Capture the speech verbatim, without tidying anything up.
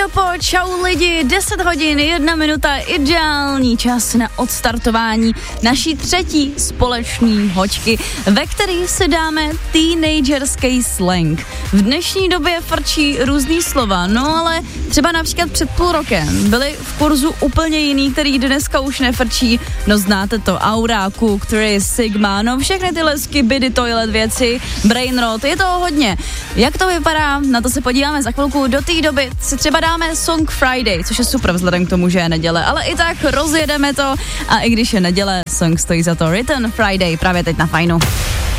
Jopo, čau lidi, deset hodin, jedna minuta, ideální čas na odstartování naší třetí společné hoďky, ve který si dáme teenagerský slang. V dnešní době frčí různý slova, no ale třeba například před půl rokem byly v kurzu úplně jiný, který dneska už nefrčí, no znáte to, Aura, Cook, Trace, Sigma, no všechny tyhle skibidi toilet věci, brainrot, je toho hodně. Jak to vypadá, na to se podíváme za chvilku, do té doby si třeba dáme Song Friday, což je super vzhledem k tomu, že je neděle, ale i tak rozjedeme to a i když je neděle, song stojí za to. Written Friday, právě teď na Fajnu.